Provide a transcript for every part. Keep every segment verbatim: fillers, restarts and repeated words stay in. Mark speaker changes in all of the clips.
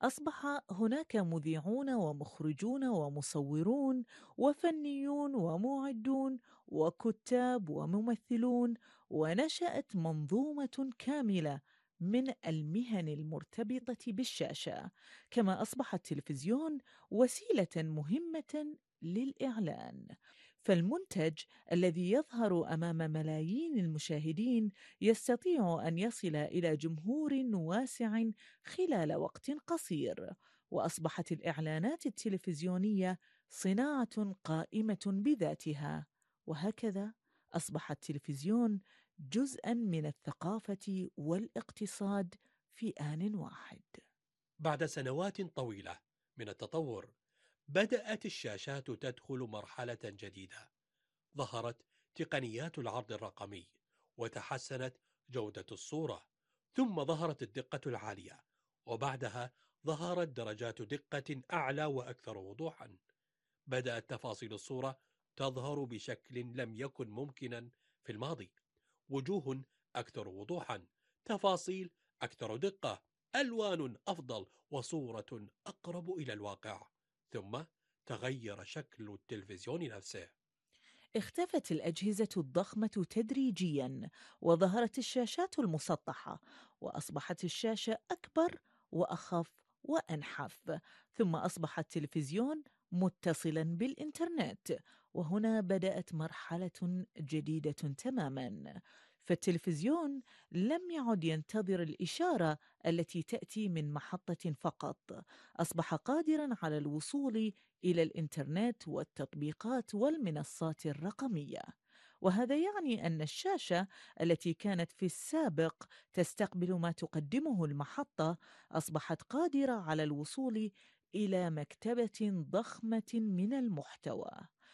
Speaker 1: أصبح هناك مذيعون ومخرجون ومصورون وفنيون ومعدون وكتاب وممثلون، ونشأت منظومة كاملة من المهن المرتبطة بالشاشة. كما أصبح التلفزيون وسيلة مهمة للإعلان، فالمنتج الذي يظهر أمام ملايين المشاهدين يستطيع أن يصل إلى جمهور واسع خلال وقت قصير. وأصبحت الإعلانات التلفزيونية صناعة قائمة بذاتها، وهكذا أصبح التلفزيون جزءا من الثقافة والاقتصاد في آن واحد.
Speaker 2: بعد سنوات طويلة من التطور، بدأت الشاشات تدخل مرحلة جديدة. ظهرت تقنيات العرض الرقمي، وتحسنت جودة الصورة، ثم ظهرت الدقة العالية، وبعدها ظهرت درجات دقة أعلى وأكثر وضوحا. بدأت تفاصيل الصورة تظهر بشكل لم يكن ممكنا في الماضي: وجوه أكثر وضوحا، تفاصيل أكثر دقة، ألوان أفضل، وصورة أقرب إلى الواقع. ثم تغير شكل التلفزيون نفسه.
Speaker 1: اختفت الأجهزة الضخمة تدريجياً، وظهرت الشاشات المسطحة، وأصبحت الشاشة أكبر وأخف وأنحف. ثم أصبح التلفزيون متصلاً بالإنترنت، وهنا بدأت مرحلة جديدة تماماً. فالتلفزيون لم يعد ينتظر الإشارة التي تأتي من محطة فقط، أصبح قادراً على الوصول إلى الإنترنت والتطبيقات والمنصات الرقمية. وهذا يعني أن الشاشة التي كانت في السابق تستقبل ما تقدمه المحطة أصبحت قادرة على الوصول إلى مكتبة ضخمة من المحتوى.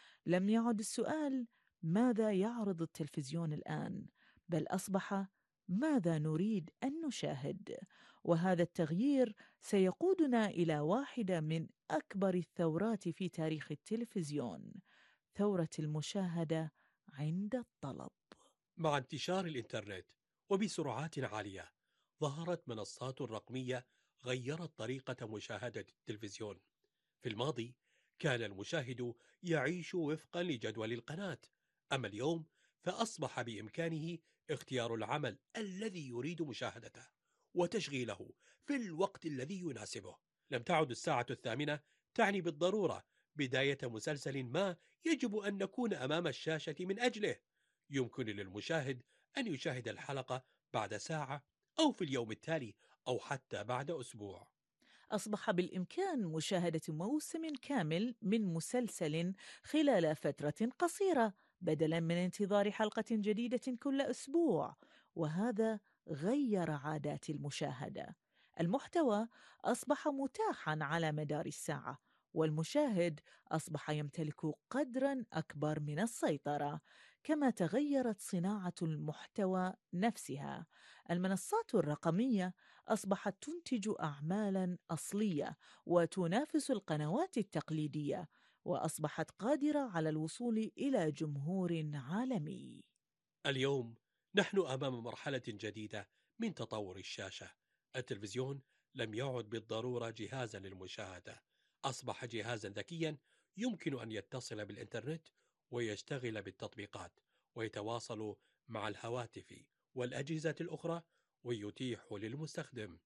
Speaker 1: لم يعد السؤال ماذا يعرض التلفزيون الآن، بل أصبح ماذا نريد أن نشاهد. وهذا التغيير سيقودنا إلى واحدة من أكبر الثورات في تاريخ التلفزيون، ثورة المشاهدة عند الطلب.
Speaker 2: مع انتشار الإنترنت وبسرعات عالية، ظهرت منصات رقمية غيرت طريقة مشاهدة التلفزيون. في الماضي كان المشاهد يعيش وفقا لجدول القناة، أما اليوم فأصبح بإمكانه اختيار العمل الذي يريد مشاهدته وتشغيله في الوقت الذي يناسبه. لم تعد الساعة الثامنة تعني بالضرورة بداية مسلسل ما يجب أن نكون أمام الشاشة من أجله. يمكن للمشاهد أن يشاهد الحلقة بعد ساعة، أو في اليوم التالي، أو حتى بعد أسبوع.
Speaker 1: أصبح بالإمكان مشاهدة موسم كامل من مسلسل خلال فترة قصيرة، بدلاً من انتظار حلقة جديدة كل أسبوع. وهذا غير عادات المشاهدة. المحتوى أصبح متاحاً على مدار الساعة، والمشاهد أصبح يمتلك قدراً أكبر من السيطرة. كما تغيرت صناعة المحتوى نفسها. المنصات الرقمية أصبحت تنتج أعمالاً أصلية وتنافس القنوات التقليدية، وأصبحت قادرة على الوصول إلى جمهور عالمي.
Speaker 2: اليوم نحن أمام مرحلة جديدة من تطور الشاشة. التلفزيون لم يعد بالضرورة جهازا للمشاهدة، أصبح جهازا ذكيا يمكن أن يتصل بالإنترنت ويشتغل بالتطبيقات ويتواصل مع الهواتف والأجهزة الأخرى، ويتيح للمستخدم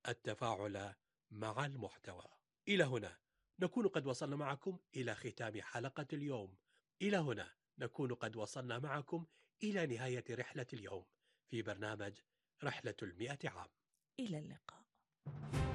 Speaker 2: التفاعل مع المحتوى. إلى هنا نكون قد وصلنا معكم إلى ختام حلقة اليوم. إلى هنا نكون قد وصلنا معكم إلى نهاية رحلة اليوم في برنامج رحلة المئة عام.
Speaker 1: إلى اللقاء.